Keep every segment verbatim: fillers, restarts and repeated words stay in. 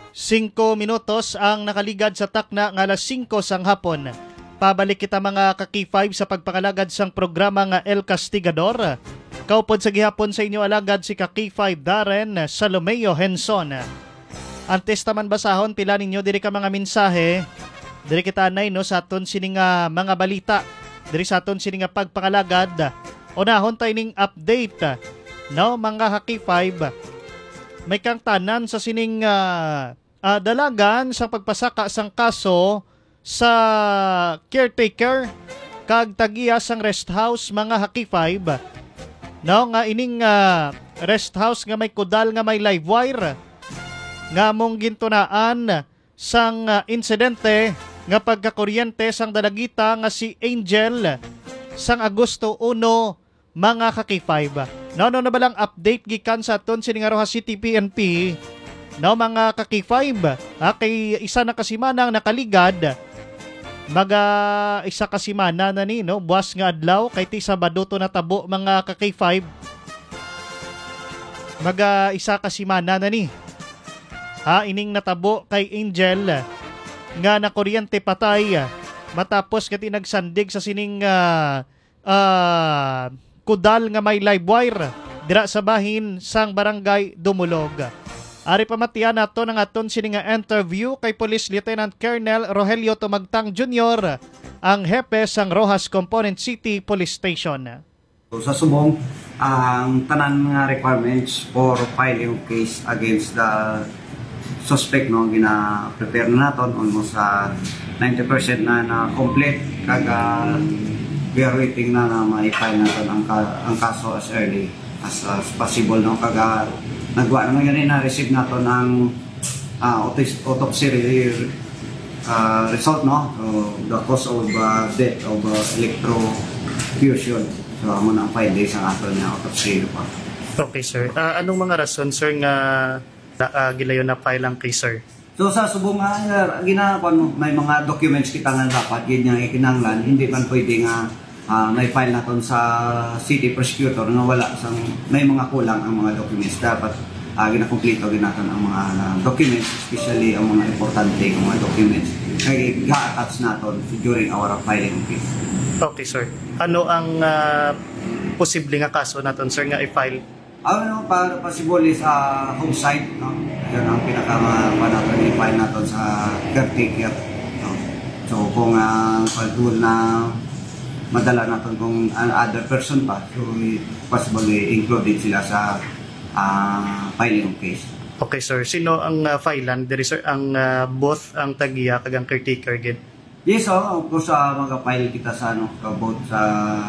Singko minutos ang nakaligad sa takna nga alas singko sang hapon. Pabalik kita mga kaki five sa pagpangalagad sang programa nga El Castigador. Kaupod sa gihapon sa inyo alagad si kaki five Darren Salomeo Henson. Antes taman basahon pila ninyo diri ka mga mensahe. Diri kita anay no sa aton sining uh, mga balita. Diri sa aton sining uh, pagpangalagad. Unahon tayo ning update. No mga kaki five. May kang tanan sa sining uh, uh, dalagan sa pagpasaka sang kaso sa caretaker kag tagiya sang rest house mga haki five. No nga ining uh, rest house nga may kudal nga may live wire nga mong gintunaan sang uh, insidente nga pagkakuryente sang dalagita nga si Angel sang Agosto uno mga kaki five. No no na balang update gikan sa aton sining Rojas City P N P. No mga kaki five, ha, kay isa na kasimanang nakaligad. Maga isa kasimana na ni no, buwas nga adlaw kay ti Sabado to natabo mga kaki five. Maga isa kasimana na ni. Ha, ining natabo kay Angel nga na kuryente patay matapos kati nagsandig sa sining uh, uh, kudal nga may live wire dira sa bahin sang barangay Dumulog. Ari pamatian nato ng aton sini nga interview kay Police Lieutenant Colonel Rogelio Tumagtang Junior, ang hepe sang Rojas Component City Police Station. So, sa subong, ang tanan nga requirements for filing of case against the suspect no gina-prepare na naton almost sa uh, ninety percent na na complete kaga we are waiting na na ma-file natin ang, ang kaso as early as, as possible no kaga nagwa naman yan na-receive natin ang uh, autopsy uh, result no so, the cause of uh, death of uh, electrocution so amo na ang five days ang ato na autopsy report. Okay sir, uh, anong mga rason sir nga uh, gilayon na file ang case sir? So sa subong nga uh, ginagawa mo may mga documents kita nga dapat yun yung ikinanglan hindi man pwede nga uh, may file naton sa city prosecutor nga wala sang may mga kulang ang mga documents dapat uh, ginakumpleto ginaton ang mga uh, documents especially ang mga importante ang mga documents kay ga-attach naton during our filing case. Okay sir. Ano ang uh, posible nga kaso naton sir nga i-file? Ano para possible is uh, home site no. Yan ang pinaka-manaton i-file natin sa caretaker. No? So kung uh, paltul na madala natin kung uh, other person pa, so possible included sila sa uh, filing of case. Okay sir, sino ang uh, filean? There is sir, ang uh, both ang tagiya kag ang caretaker gid. Yes, oh, of course uh, mag-file kita sa ano, both sa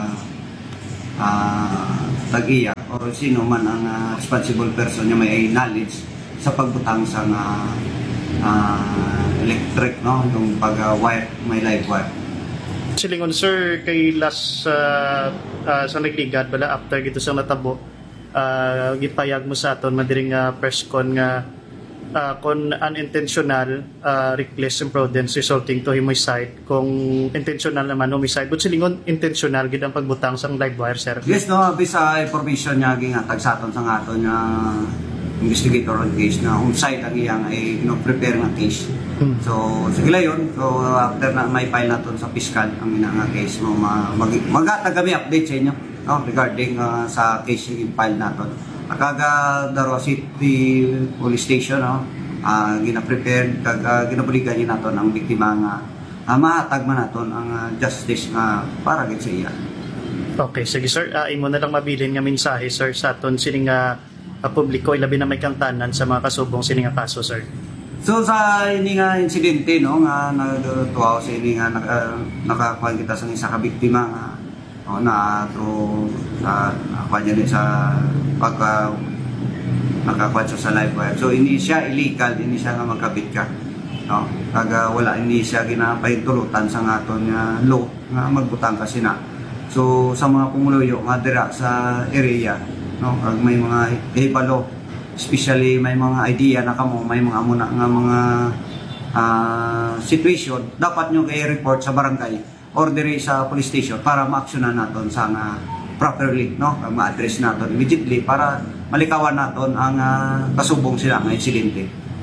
uh, tagiya or sino man ang uh, responsible person niya may knowledge sa pagbutang sa uh, uh, electric no yung pag uh, wire may live wire. Silingon sir kay last uh, uh, sa nagligad bala after gito sa natabo uh, gipayag mo sa aton madiring uh, press con nga uh, kon unintentional uh, reckless imprudence resulting to homicide kung intentional naman homicide but silingon intentional gid ang pagbutang sang live wire sir. Yes no bisa information niya gingatag sa aton sa aton nga investigator on case na homicide ang iyang ay no prepare nga case. Hmm. So sige lang yun. So after na may file naton sa fiscal ang ina nga case mo mag magatag kami update sa inyo no regarding uh, sa case yung file naton. Akaga Daro City Police Station no uh, gina-prepare kag uh, ginabuligan ni naton ang biktima nga uh, mahatag man naton ang uh, justice nga para gid sa iya. Okay sige sir, uh, imo na lang mabilin nga mensahe sir sa aton sining nga uh, Uh, publiko ilabi na may kangtanan sa mga kasubong sini nga kaso sir. So sa ini nga insidente no nga nagtuwa sa ini nga naka, nakakuha kita sa isa ka biktima nga oh, na to sa nakuha niya din sa pagka nakakuha sa live wire. So ini siya illegal, ini siya nga magkabit ka. No? Kaga wala ini siya ginapahintulutan sa aton nga law nga magbutang kasi na. So sa mga pumuluyo nga dira sa area no kag may mga hibalo especially may mga idea na kamo may mga muna nga mga uh, situation dapat nyo kay report sa barangay or diri sa police station para ma-actionan naton sa nga properly no ma-address naton immediately para malikawan naton ang uh, kasubong sila nga insidente.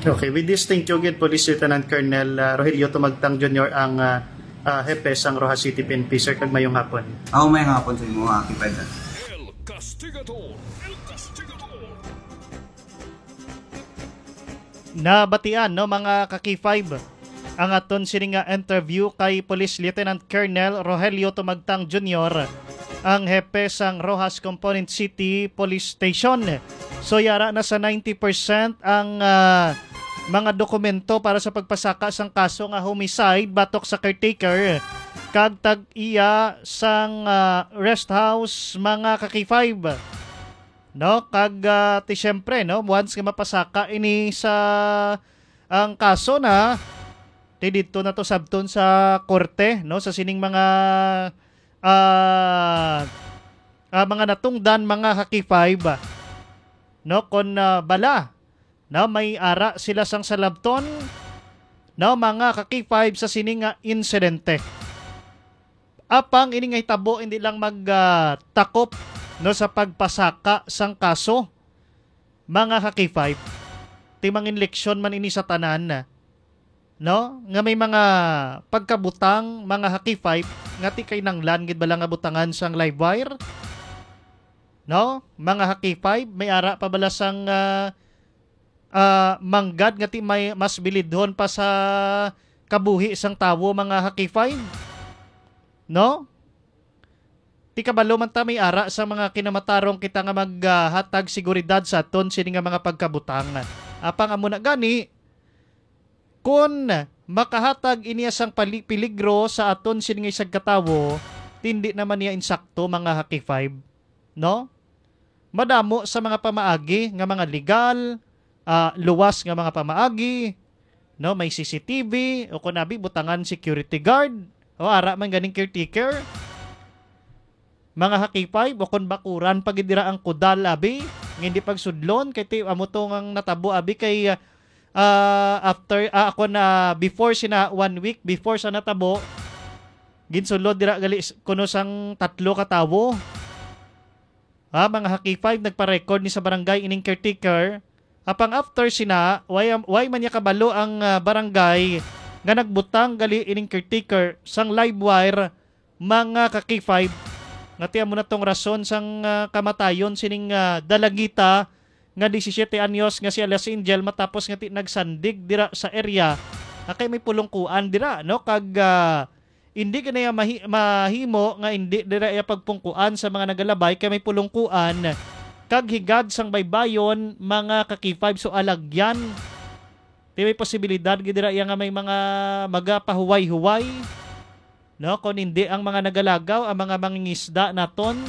Okay, with this, thank you again, Police Lieutenant Colonel uh, Rogelio Tumagtang Junior ang uh, uh, hepe sang Rojas City P N P. Sir, kag mayong hapon. Ako may hapon sa imo, Aki Pedro. El Castigador. El Castigador. Nabatian, no, mga kaki five, ang aton sining nga interview kay Police Lieutenant Colonel Rogelio Tumagtang Junior, ang hepe sang Rojas Component City Police Station. So yara na sa ninety percent ang uh, mga dokumento para sa pagpasaka sang kaso nga homicide batok sa caretaker kag tag-iya sang uh, rest house mga kaki five. No, kag uh, ti syempre, no, once nga mapasaka ini sa ang kaso na ti dito na to sabton sa korte, no, sa sining mga uh, uh, mga natungdan mga kaki five, no, kon uh, bala, no, may ara sila sang salabton, no, mga kaki five sa sining nga insidente. Apang ini nga hitabo hindi lang magtakop uh, no sa pagpasaka sang kaso mga kaki five, timangin leksyon man ini sa tanan, no, nga may mga pagkabutang mga kaki five nga ti kay nanglan gid bala nga butangan sang live wire, no, mga kaki five may ara pa bala sang uh, uh, manggad nga ti may mas bilidhon pa sa kabuhi sang tawo mga kaki five, no. Ti kabalo man ta may ara sa mga kinamatarong kita nga maghatag uh, seguridad sa aton sini nga mga pagkabutang. Apang amo na gani kun makahatag iniya sang peligro sa aton sini nga isag katawo, tindi naman niya insakto mga kaki five, no? Madamo sa mga pamaagi nga mga legal, uh, luwas nga mga pamaagi, no, may C C T V o kunabi butangan security guard o ara man ganing caretaker. Mga kaki five, o kon bakuran pagidira ang kudal abi, hindi pagsudlon kay ti amo to ngang natabo abi kay uh, after uh, ako na before sina one week before sa natabo ginsulod dira gali kuno sang tatlo ka tawo. Ha, mga kaki five nagpa-record ni sa barangay ining caretaker. Apang after sina why, why man niya kabalo ang uh, barangay nga nagbutang gali ining caretaker sang live wire mga kaki five. Ngati mo na tong rason sang uh, kamatayon sining uh, dalagita nga seventeen anyos nga si Alias Angel matapos nga ti nagsandig dira sa area na kay may pulungkuan dira, no, kag uh, hindi kanaya mahi- mahimo nga hindi dira iya pagpungkuan sa mga nagalabay kay may pulungkuan kag higad sang baybayon mga kaki five, so alagyan ti may posibilidad gid dira iya nga may mga magapahuway-huway, no, kung hindi ang mga nagalagaw, ang mga mangingisda naton,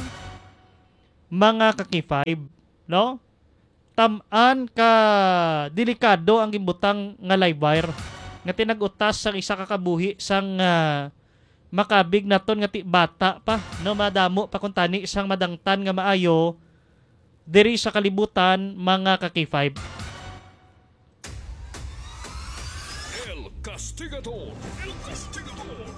mga kaki five, no, tamaan ka delikado ang gimbutang nga live wire nga tinag-utas sang isa ka kabuhi sang uh, makabig naton nga ti bata pa, no, madamo pa kun tani isang madangtan nga maayo diri sa kalibutan mga kaki five. El Castigador. El Castigador.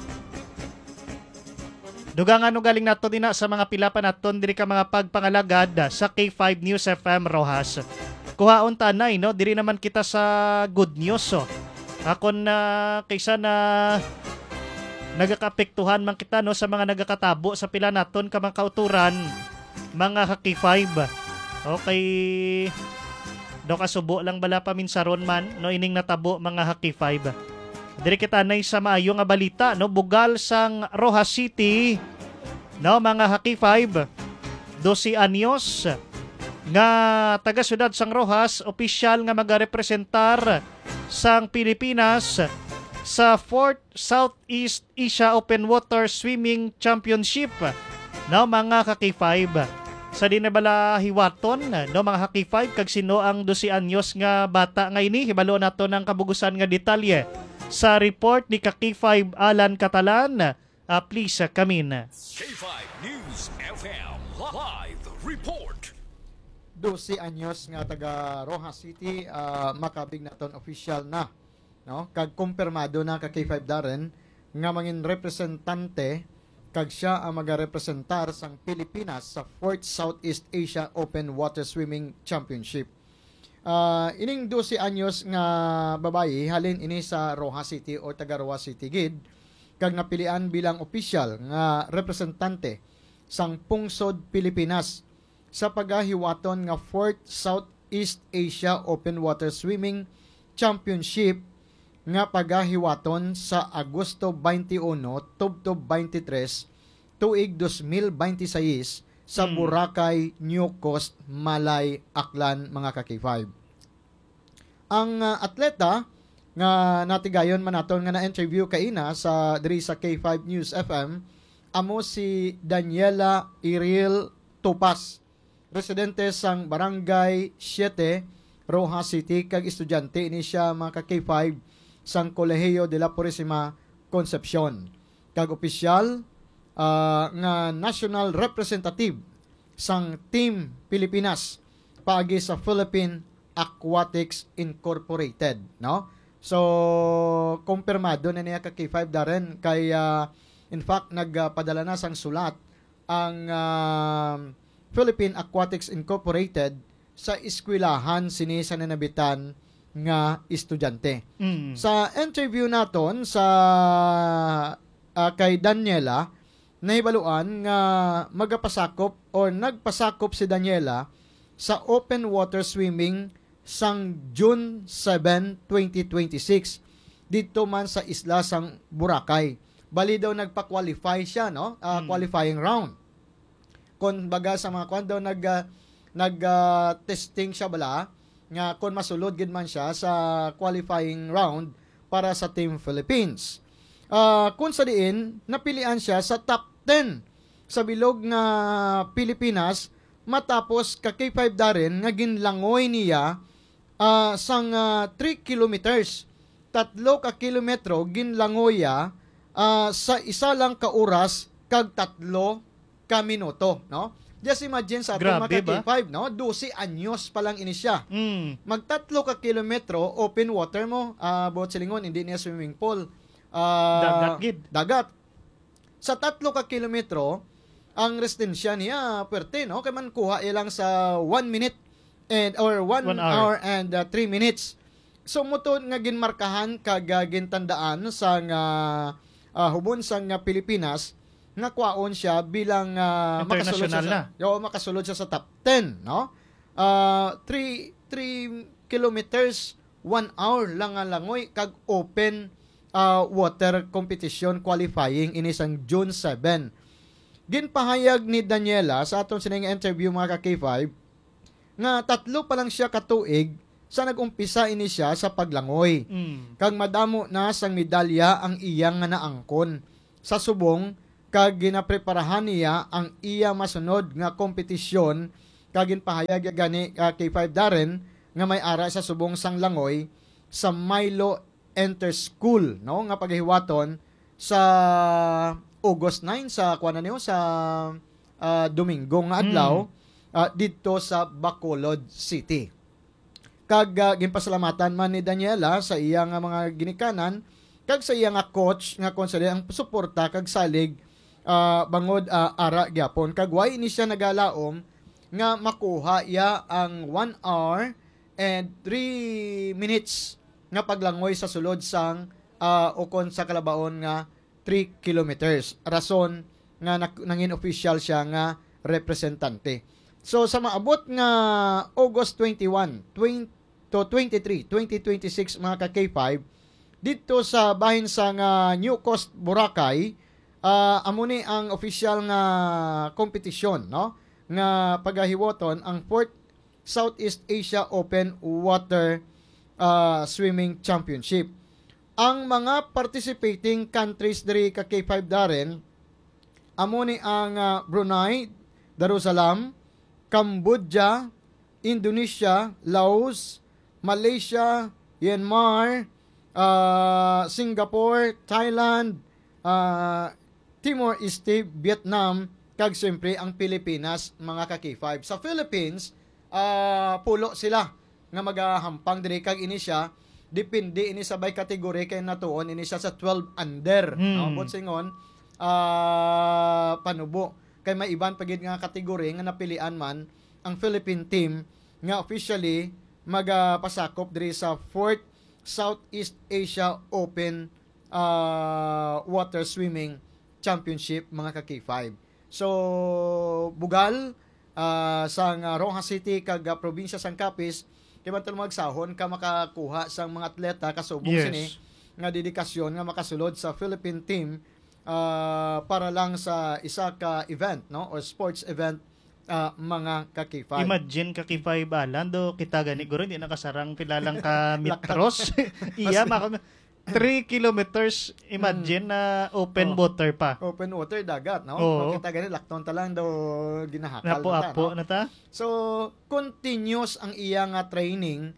Dugang ano galing nato din na sa mga pila pa naton diri ka mga pagpangalagad sa K five News F M Rojas. Kuhaon tanay, no, diri naman kita sa good news, so. Akon na uh, kaysa na nagakapektuhan man kita, no, sa mga nagakatabo sa pila naton ka mga kauturan mga kaki five. Okay. Do kasubo lang bala paminsaron man, no, ining natabo mga kaki five. Diri kita nay sa maayo nga balita, no, bugal sang Rojas City, no, mga kaki five, twelve anyos nga taga syudad sang Rojas, opisyal nga magarepresentar sang Pilipinas sa fourth Southeast Asia Open Water Swimming Championship, no, mga kaki five. Sa di na bala hiwaton, no, mga kaki five, kag sino ang twelve anyos nga bata nga ini, hibalo nato ng kabugusan nga detalye sa report ni Kaki five Alan Catalan. Uh, please uh, come in. K five News F M Live Report. twelve anyos nga taga Rojas City, uh, makabig naton official na, no, kag kumpirmado na ka K five Darren nga mangin representante kag siya ang magarepresentar sang Pilipinas sa fourth Southeast Asia Open Water Swimming Championship. Ah, ining twelve anyos nga babayi halin ini sa Rojas City o taga Rojas City gid kag napilian bilang opisyal nga representante sang pungsod Pilipinas sa pagahiwaton nga fourth Southeast Asia Open Water Swimming Championship nga pagahiwaton sa Agosto twenty-one tubtob twenty-three tuig twenty twenty-six sa Mm. Boracay, New Coast, Malay, Aklan, mga ka-K five. Ang uh, atleta nga natigayon man naton nga na-interview kaina sa diri sa K five News F M amo si Daniela Iril Topas, residente sang Barangay seven, Rojas City, kag estudyante ini siya mga ka-K five sang Kolehiyo de la Purisima Concepcion. Kag opisyal uh, nga national representative sang Team Pilipinas paagi sa Philippine Aquatics Incorporated, no? So kumpirmado na niya ka K five Darren kay uh, in fact nagpadala na sang sulat ang uh, Philippine Aquatics Incorporated sa eskwelahan sini sa nanabitan nga estudyante. Mm. Sa interview naton sa uh, kay Daniela, nahibaluan nga magapasakop or nagpasakop si Daniela sa open water swimming sang June seventh, twenty twenty-six dito man sa isla sang Boracay. Bali daw nagpa-qualify siya, no? Uh, Mm. Qualifying round. Kon baga sa mga kwan daw nag uh, nag uh, testing siya bala nga kon masulod gid man siya sa qualifying round para sa Team Philippines. Uh, kung sa diin napilian siya sa top ten sa bilog nga Pilipinas matapos ka K five Darren nga ginlangoy niya uh, sang uh, three kilometers. Tatlo ka kilometro ginlangoy ya uh, sa isa lang ka oras kag tatlo ka minuto, no? Just imagine sa ating Grabe mga ba? K five, no? twelve anyos pa lang ini siya. Mm. Magtatlo ka kilometro, open water mo, uh, buot silingon, hindi niya swimming pool. Ah, Dagat gid. Dagat. Sa tatlo ka kilometro, ang resistensya niya, puwerte, no? Kaya man kuha ilang sa one minute and or one, One hour. hour. and uh, three minutes. So, muto nga ginmarkahan kag uh, gintandaan sa nga uh, hubon sa nga Pilipinas nga kwaon siya bilang uh, makasulod siya International sa, yo, makasulod siya sa top ten, no? Uh, three kilometers, one hour lang nga langoy kag open uh, water competition qualifying ini sang June seventh. Ginpahayag ni Daniela sa aton sining interview mga ka K five nga tatlo pa lang siya katuig sa nag-umpisa ini siya sa paglangoy. Mm. Kag madamo na sang medalya ang iyang nga naangkon sa subong kag ginapreparahan niya ang iya masunod nga kompetisyon kag ginpahayag gani uh, K five Darren nga may ara sa subong sang langoy sa Milo Enter School, no, nga paghiwaton sa August ninth sa kuan niyo sa uh, Domingo nga adlaw uh, didto sa Bacolod City. Kag uh, ginpasalamatan man ni Daniela sa iya nga mga ginikanan kag sa iya nga coach nga konsele ang suporta kag salig uh, bangod uh, ara gyapon kag way ni siya nagalaom nga makuha iya ang one hour and three minutes nga paglangoy sa sulod sang uh, ukon sa kalabaon nga three kilometers. Rason nga nangin official siya nga representante. So sa maabot nga August twenty-one, twenty-three, twenty twenty-six mga ka K five dito sa bahin sa nga New Coast Boracay, uh, amo ni ang official nga kompetisyon, no, nga pagahiwoton ang fourth Southeast Asia Open Water uh, Swimming Championship. Ang mga participating countries diri ka K five Darren amo ni ang uh, Brunei, Darussalam, Cambodia, Indonesia, Laos, Malaysia, Myanmar, uh, Singapore, Thailand, uh, Timor Leste, Vietnam, kag siyempre ang Pilipinas, mga ka K five. Sa Philippines, uh, pulo sila nga magahampang diri kag ini siya depende ini sabay kategory kay natuon ini siya sa twelve under, Hmm. no, bot singon uh, panubo kay may iban pagid nga kategory nga napilian man ang Philippine team nga officially magapasakop diri sa fourth Southeast Asia Open uh, Water Swimming Championship mga ka K five. So bugal uh, sang uh, Rojas City kag uh, probinsya sang Capiz kay man magsahon ka makakuha sang mga atleta kasubong Yes. sini nga dedikasyon nga makasulod sa Philippine team uh, para lang sa isa ka event no or sports event uh, mga ka K five. Imagine ka kifay balando kita gani guro hindi nakasarang pilalang ka metros. Iya maka three kilometers imagine na open Oh. water pa. Open water dagat no. Oo. Kung kita gani lakton ta lang daw ginahakal Napo-apo no? na ta. So continuous ang iya nga training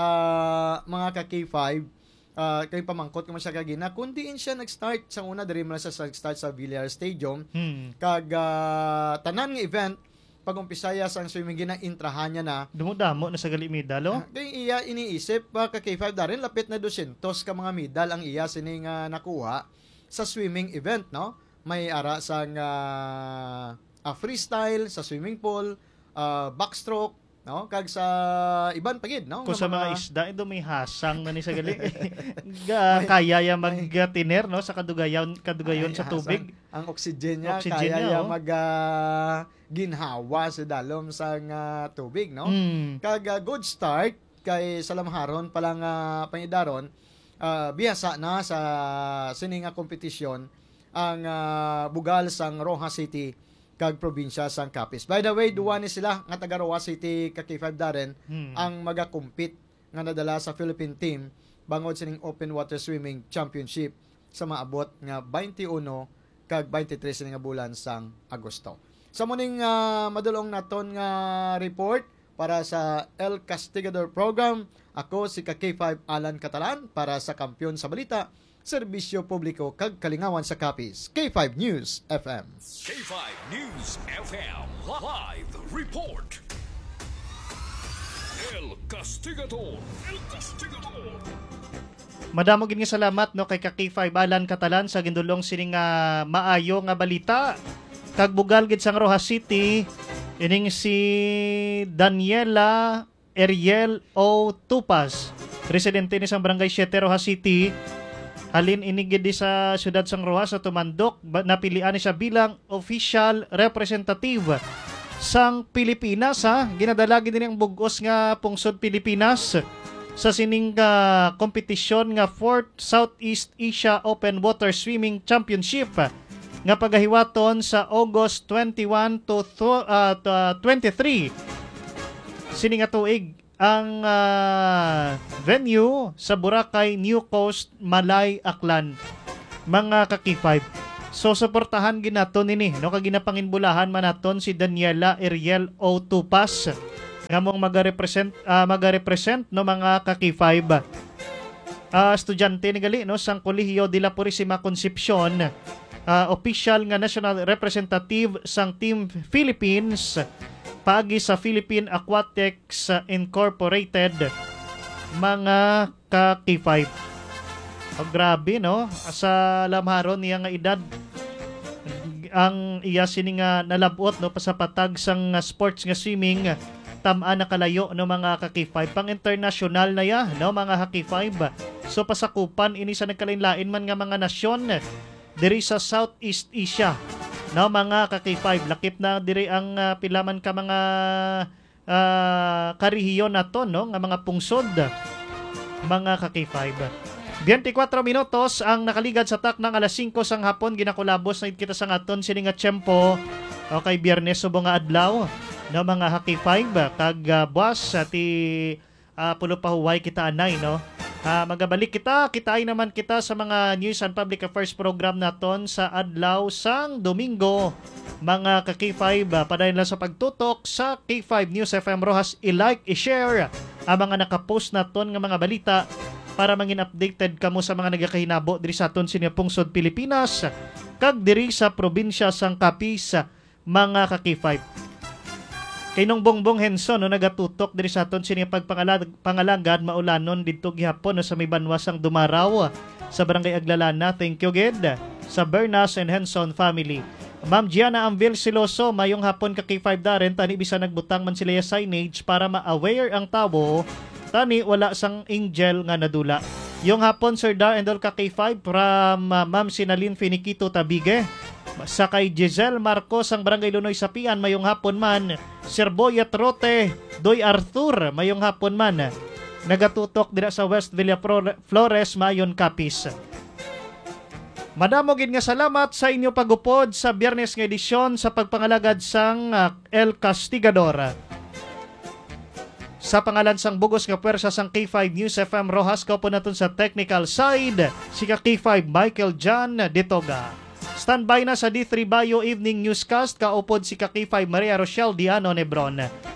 uh, mga ka K five uh, kay pamangkot ko man siya kagina kundiin siya nag-start sa una diri man siya nag-start sa Villar Stadium Hmm. kag uh, tanan nga event pag umpisaya sang swimming gina intrahan niya na Dumudamo na sa gali medalo. kay iya iniisip pa ka K five darin lapit na two hundred ka mga medal ang iya sini nga nakuha sa swimming event no may ara sang uh, uh, freestyle sa swimming pool uh, backstroke no kag sa iban pagid no Kung nga sa mga isda ito may hasang na ni sa gali. Ga- Kaya ya magtiner no sa kadugayon kadugayon Ay, sa tubig. hasan, ang oxygen niya Oxygen kaya niya, ya oh. mag uh, ginhawa sa dalom sang uh, tubig no Hmm. kag uh, good start kay salamharon palang uh, pangidaron uh, bihasa na sa sininga kompetisyon ang uh, bugal sang Rojas City kag probinsya sang Capiz. By the way, duwa ni sila nga taga Rojas City ka K five Darren Hmm. ang magakumpit nga nadala sa Philippine team bangod sining Open Water Swimming Championship sa maabot nga twenty-one kag twenty-three sining nga bulan sang Agosto. Sa muning uh, madulong naton nga report para sa El Castigador Program, ako si ka K five Alan Catalan para sa Kampiyon sa Balita, Serbisyo Publiko kag Kalingawan sa Capiz, K five News F M. K five News F M Live Report. El Castigador. El Castigador. Madamo gid nga salamat no kay ka K five Alan Catalan sa gindulong sining nga maayo nga balita. Kag bugal gid sang Rojas City ining si Daniela Ariel O. Tupas, residente ni sang Barangay seven Rojas City. Halin ini gid di sa siyudad sang Rojas sa tumandok ba- napilian ni siya bilang official representative sang Pilipinas ha. Ginadala gid ni ang bugos nga pungsod Pilipinas sa sining uh, kompetisyon nga fourth Southeast Asia Open Water Swimming Championship nga pagahiwaton sa August twenty-one to, th- uh, to, uh, twenty-three sining nga tuig ang uh, venue sa Boracay, New Coast, Malay, Aklan. Mga ka K five. So suportahan ginaton nini no kag ginapanginbulahan manaton si Daniela Ariel O. Tupas nga mong magarepresent uh, magarepresent no mga ka K five. Uh, estudyante ni gali no sang Kolehiyo de la Purisima Concepcion, uh, official nga national representative sang Team Philippines paagi sa Philippine Aquatics Incorporated mga ka K five. Oh, grabe no sa lamharon niya nga edad ang iya sini nga nalabot no pasapatag sang uh, sports nga swimming tam-a na kalayo no mga ka K five pang international na ya no mga ka K five. So pasakupan ini sa nagkalain-lain man nga mga nasyon diri sa Southeast Asia no mga ka K five. Lakip na diri ang uh, pilaman ka mga uh, karihiyon nato no nga mga pungsod mga ka K five. twenty-four minutos ang nakaligad sa tak ng alas five sang hapon. Ginakulabos na kita sa ngaton sini nga tiyempo o kay Biyernes subo nga adlaw no mga K five kag uh, buwas sa ti uh, pulo pa huway kita anay no. Uh, magabalik kita, kitain naman kita sa mga News and Public Affairs program naton sa adlaw sang Domingo mga ka K five. Uh, padayon lang sa pagtutok sa K five News F M Rojas, i-like, i-share ang mga nakapost naton nga mga balita para mangin updated kamo sa mga nagakahinabo diri sa aton sining pungsod Pilipinas kag diri sa probinsya sang Capiz mga ka K five. Kay nung Bongbong Henson no nagatutok diri sa aton sining pagpangalagad maulanon didto gihapon no, sa may banwasang Dumaraw sa Barangay Aglalana. Thank you gid sa Bernas and Henson family. Ma'am Gianna Amvil Siloso, mayong hapon ka K five Darren tani bisa nagbutang man sila signage para ma-aware ang tao Tani, wala sang angel nga nadula. Yung hapon, Sir Dar and all ka K five from uh, Ma'am Sinalin Finiquito Tabige. Sa kay Giselle Marcos ang Barangay Lunoy Sapian, mayong hapon man. Sir Boyet Rote, Doy Arthur, mayong hapon man. Nagatutok dira sa West Villa Flores, mayon Kapis. Madamo gid nga salamat sa inyo pagupod sa Biyernes nga edisyon sa pagpangalagad sang uh, El Castigador. Sa pangalan sang bugos nga pwersa sang K five News F M Rojas, kaupo naton sa technical side si ka K five Michael John Detoga. Standby na sa D three Bayo Evening Newscast, kaupod si ka K five Maria Rochelle Diano Nebron.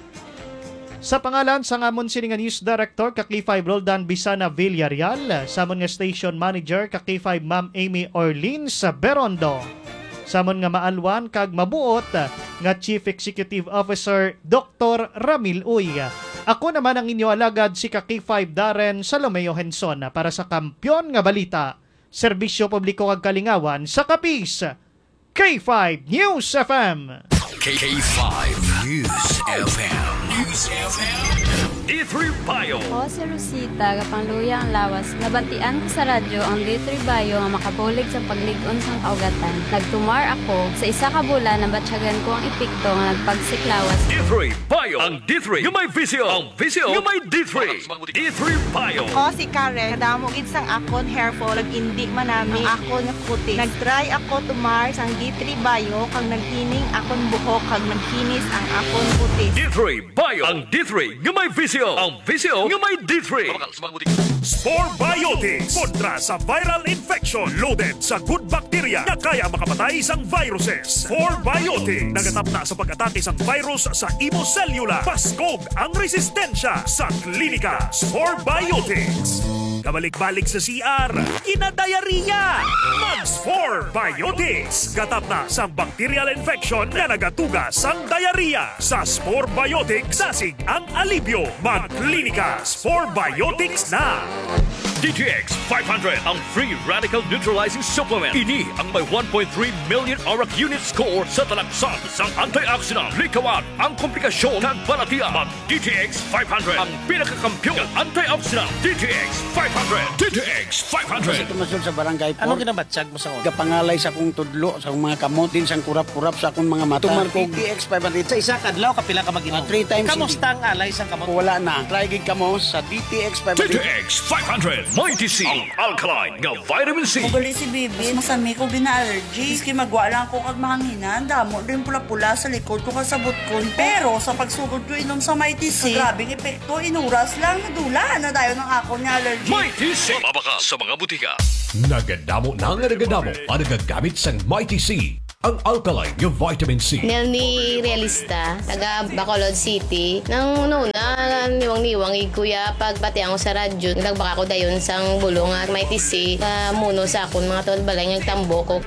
Sa pangalan sa ngamon sini nga News Director ka K five Roldan Bisana Villarreal, samon nga Station Manager ka K five Ma'am Amy Orleans Berondo, samon nga maalwan kag mabuot nga Chief Executive Officer Doctor Ramil Uy. Ako naman ang inyo alagad si ka K five Darren Salomeo Henson para sa Kampyon nga Balita, Serbisyo Publiko kag Kalingawan sa Kapis, K five News F M. K five News F M. News F M. D three Bayo. Ako si Rosita, kapangluya ang lawas. Nabatian ko sa radyo ang D three Bayo nga makabulig sa pagligon sang kaugatan. Nagtumar ako sa isa ka bulan na batsyagan ko ang epekto nga nagpagsiklawas. D three Bayo. Ang D three yung may visio. Ang visio yung may D three. D three Bayo. Ako si Karen, kadamo gid sang akon hair fall, ag indi manami ang akon nga kutis. Nagtry ako tumar sang D three Bayo kag naghining akon buhok kag naghinis ang akon kutis. D three Bayo. Ang D three yung may visio. Ang visio yung may D three. Spore Biotics kontra sa viral infection loaded sa good bacteria na kaya makapatay sang viruses. Spore Biotics nagatap na sa pag-atake sang virus sa imo cellula. Paskog ang resistensya sa klinika. Spore Biotics. Kabalik-balik sa C R, kinadayariya. Mag-Spore Biotics. Gatap na sa bacterial infection na nagatuga sang diarrhea. Sa Spore Biotics, sasig ang alibyo. Mag-klinika. Spore Biotics na. D T X five hundred ang free radical neutralizing supplement. Ini ang may one point three million auric unit score sa talaksan sang antioxidant. Likawan ang komplikasyon ng balatiya. Mag D T X five hundred ang pinakakampiyon ng antioxidant. D T X five hundred. D T X five hundred. Kasi tumasod sa barangay po. Ano ginabatsag mo sa ko? Kapangalay sa akong tudlo, sa akong mga kamot, din sa kurap-kurap sa akong mga mata. Tumar ko D T X five hundred. Sa isa kadlaw kapila ka mag-inom. Uh, three times Kamusta ang alay sang kamot? Wala na. Try gig kamo sa D T X five D T hundred. X five hundred. Mighty C. Ang alkaline nga vitamin C. Magali si Bibi, masami ko gina-allergy. Iski magwa lang ko kag mahanginan, damo rin pula-pula sa likod ko kasabot ko. Pero sa pagsugod ko inom sa Mighty C, grabing epekto, inuras lang, nadula na tayo ng akon nga allergy. Mighty C. Mabaka sa mga butika. Nagadamo na nga nagadamo ang nagagamit sang Mighty C. Ang alkaline yung vitamin C. Melnie Realista, taga Bacolod City. Nang una, niwang-niwang kuya pagpati ako sa radyo. Nagbaka ko dayon sang bulong at Mighty C. Kamuno sa akon mga tol balay nagtambo ko.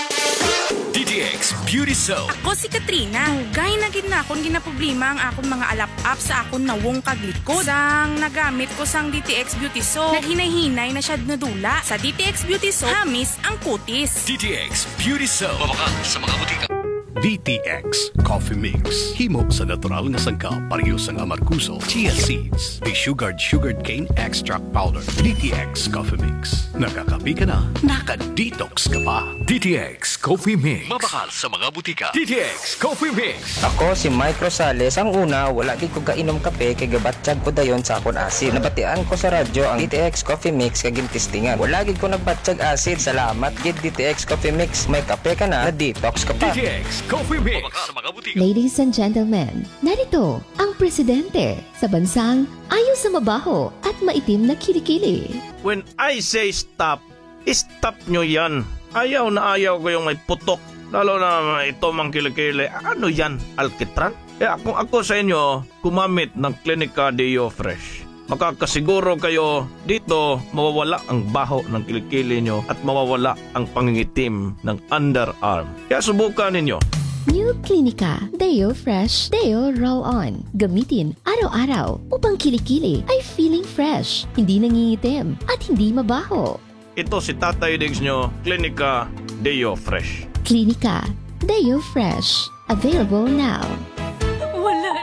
D T X Beauty Soap. Ako si Katrina. Gay na gid na akong ginaproblema ang akong mga alap-up sa akong nawong kaglikod. Sang nagamit ko sang D T X Beauty Soap, naghinay-hinay na siya nadula. Sa D T X Beauty Soap, hamis ang kutis. D T X Beauty Soap. Mabaka sa mga butika. D T X Coffee Mix. Himo sa natural nga sangka pareho sang amarkuso, chia seeds, desugared sugared cane extract powder. D T X Coffee Mix. Nakakapi ka na, naka-detox ka pa. D T X Coffee Mix. Mabakal sa mga butika. D T X Coffee Mix. Ako si Mike Rosales. Ang una, wala gid ko kainom kape kay gabatsyag ko dayon sa akon acid. Nabatian ko sa radyo ang D T X Coffee Mix kag gintistingan. Wala gid ko nagbatsyag acid. Salamat gid D T X Coffee Mix. May kape ka na, na-detox ka pa. D T X Coffee Mix. Sa mga butika. Ladies and gentlemen, narito ang presidente sa bansang ayaw sa mabaho at maitim na kilikili. When I say stop, stop nyo yan. Ayaw na ayaw ko yung may putok. Lalo na ito mang kilikili. Ano yan? Alkitran? Kaya kung ako sa inyo, kumamit ng Clinica Deo Fresh. Makakasiguro kayo dito mawawala ang baho ng kilikili nyo at mawawala ang pangingitim ng underarm. Kaya subukan ninyo. New Clinica Deo Fresh Deo Roll-On. Gamitin araw-araw upang kilikili ay feeling fresh, hindi nangingitim at hindi mabaho. Ito si Tatay Diggs nyo, Clinica Deo Fresh. Clinica Deo Fresh. Available now. Wala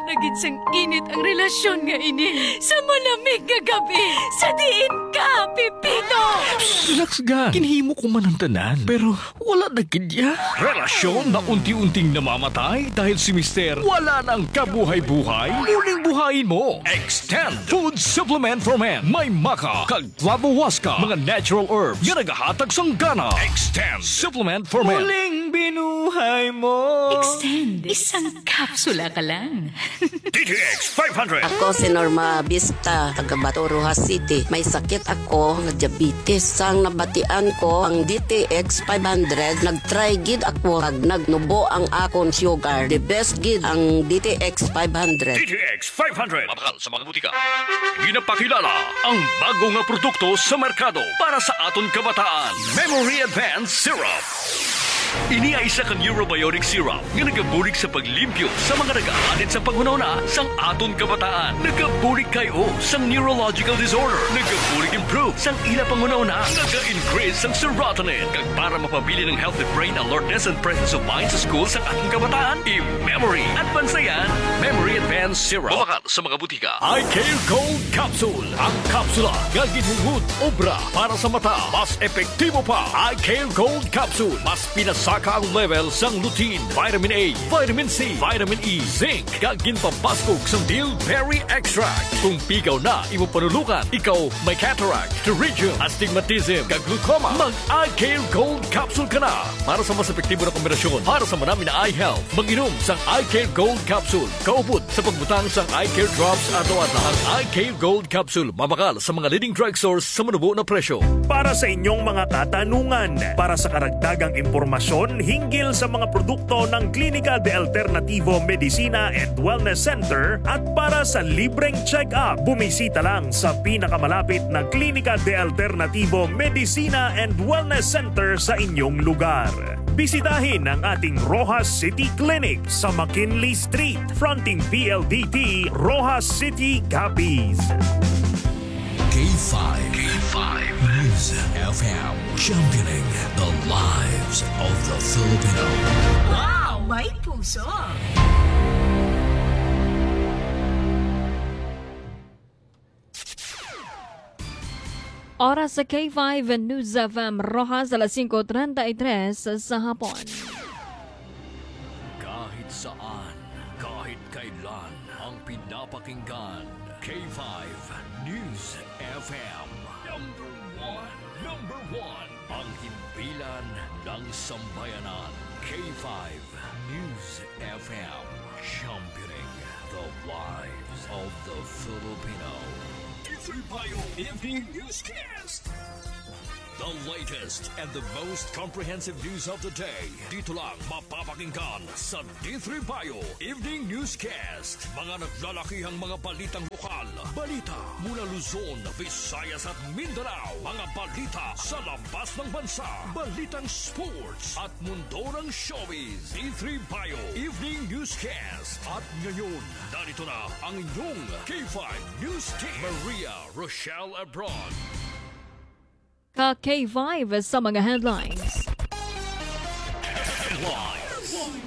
naging sang init ang relasyon nga ini. Sa malamig nga gabi, sa diin ka, Pipito! Relax ga, kinhimo ko man ang tanan, pero wala na kidya. Relasyon na unti-unting namamatay dahil si Mister wala nang kabuhay-buhay. Muling buhayin mo. Extend Food Supplement for Men. May maka, kag flavowaska, mga natural herbs, yan nagahatag sang gana. Extend Supplement for Men. Muling binuhay mo. Extend, isang kapsula ka lang. D T X five hundred. Ako si Norma Vista, taga Bato, Rojas City. May sakit ako nga diabetes. Sang nabatian ko ang D T X five hundred, nag-try gid ako kag nagnubo ang akon sugar. The best gid ang D T X five hundred. D T X five hundred. Mabakal sa mga butika. Ginapakilala ang bago nga produkto sa merkado para sa aton kabataan. Memory Advanced Syrup. Ini ay isa ka neurobiotic syrup nga nagabulig sa paglimpyo sa mga nag-aalit sa panghunahuna sang aton kabataan. Nagabulig kayo sang neurological disorder. Nagabulig improve sang ila panghunahuna. Naga-increase sang serotonin. Kag para mapabili ng healthy brain alertness and presence of mind sa school sang ating kabataan, i-memory at bansayan. Memory Advanced Syrup. Bumakal sa mga butika. iCare Gold Capsule. Ang kapsula nga ginhungod obra para sa mata. Mas epektibo pa. iCare Gold Capsule. Mas pinasaka ang level sang lutein, vitamin A, vitamin C, vitamin E, zinc, kag ginpabaskog sang bilberry extract. Kung pigaw na imo panulukan, ikaw may cataract, pterygium, astigmatism, kag glaucoma, mag-iCare Gold Capsule ka na. Para sa mas epektibo na kombinasyon, para sa manami na eye health, mag-inom sang iCare Gold Capsule. Kaupod sa pagbutang sang iCare Drops ato at ang iCare Gold Capsule. Mabakal sa mga leading drugstores sa manubo na presyo. Para sa inyong mga katanungan, para sa karagdagang impormasyon hinggil sa mga produkto ng Klinika de Alternativo Medicina and Wellness Center at para sa libreng check-up, bumisita lang sa pinakamalapit na Klinika de Alternativo Medicina and Wellness Center sa inyong lugar. Bisitahin ang ating Rojas City Clinic sa McKinley Street, fronting P L D T, Rojas City, Capiz. K five. K five. News F M. Championing the lives of the Filipino. Wow, may puso! Oras sa K five News F M Rojas alas five thirty-three sa hapon. Kahit saan, kahit kailan, ang pinapakinggan. K five News F M. Number one. Number one. Ang himpilan ng sambayanan. K five News F M. Championing the lives of the Filipino. Tripayo Evening Newscast. The latest and the most comprehensive news of the day. Dito lang mapapakinggan sa D three Bayo Evening Newscast. Mga naglalakihang mga balitang lokal. Balita mula Luzon, Visayas at Mindanao. Mga balita sa labas ng bansa. Balitang sports at mundo ng showbiz. D three Bayo Evening Newscast. At ngayon, narito na ang inyong K five News Team. Maria Rochelle Abron. Ka K five sa mga headlines. Headlines.